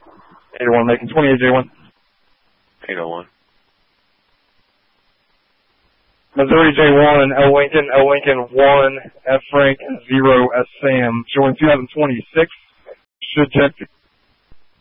801 making 28J1. 801. Missouri J1, L Lincoln 1, F Frank 0, S Sam, showing 2026. Should check